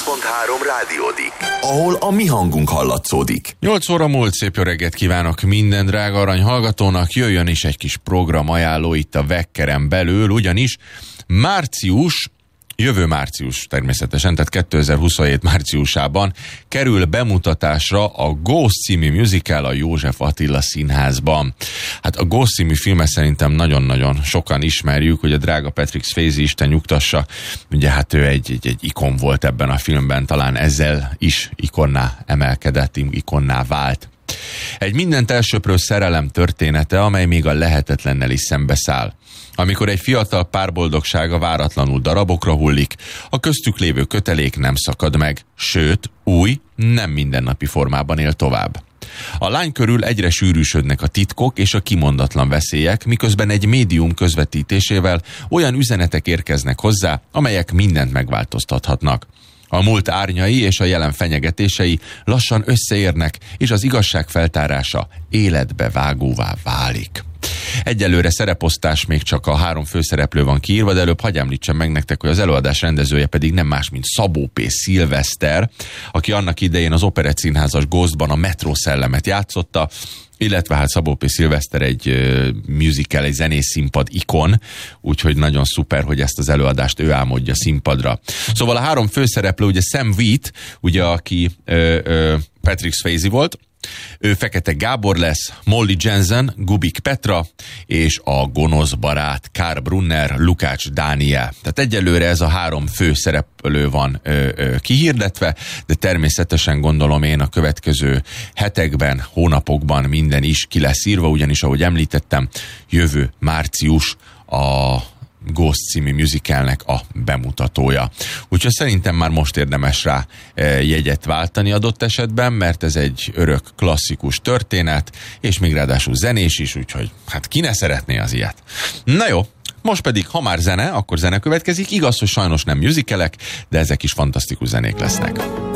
rádiódik, ahol a mi hangunk hallatszódik. 8 óra múlt, szép jó reggelt kívánok minden drága arany hallgatónak, jöjjön is egy kis program ajánló itt a Vekkeren belül, ugyanis jövő március természetesen, tehát 2027 márciusában kerül bemutatásra a Ghost című musical a József Attila Színházban. Hát a Ghost című filmet szerintem nagyon-nagyon sokan ismerjük, hogy a drága Patrick Swayze, Isten nyugtassa, ugye hát ő egy ikon volt ebben a filmben, talán ezzel is ikonná emelkedett, ikonná vált. Egy mindent elsöprő szerelem története, amely még a lehetetlennel is szembeszáll. Amikor egy fiatal pár boldogsága váratlanul darabokra hullik, a köztük lévő kötelék nem szakad meg, sőt, új, nem mindennapi formában él tovább. A lány körül egyre sűrűsödnek a titkok és a kimondatlan veszélyek, miközben egy médium közvetítésével olyan üzenetek érkeznek hozzá, amelyek mindent megváltoztathatnak. A múlt árnyai és a jelen fenyegetései lassan összeérnek, és az igazság feltárása életbe vágóvá válik. Egyelőre szereposztás még csak a 3 főszereplő van kiírva, de előbb hadd említsem meg nektek, hogy az előadás rendezője pedig nem más, mint Szabó P. Szilveszter, aki annak idején az Operett Színházas Ghostban a Metró szellemet játszotta, illetve hát Szabó P. Szilveszter egy musical, egy zenész színpad ikon, úgyhogy nagyon szuper, hogy ezt az előadást ő álmodja színpadra. Szóval a 3 főszereplő, ugye Sam Wheat, ugye aki Patrick Swayze volt, ő Fekete Gábor lesz, Molly Jensen, Gubik Petra, és a gonosz barát Karl Brunner, Lukács Dániel. Tehát egyelőre ez a 3 főszereplő van kihirdetve, de természetesen gondolom én a következő hetekben, hónapokban minden is ki lesz írva, ugyanis ahogy említettem, jövő március a Ghost című musicalnek a bemutatója. Úgyhogy szerintem már most érdemes rá jegyet váltani adott esetben, mert ez egy örök klasszikus történet, és még ráadásul zenés is, úgyhogy hát ki ne szeretné az ilyet. Na jó, most pedig, ha már zene, akkor zene következik. Igaz, hogy sajnos nem musicalek, de ezek is fantasztikus zenék lesznek.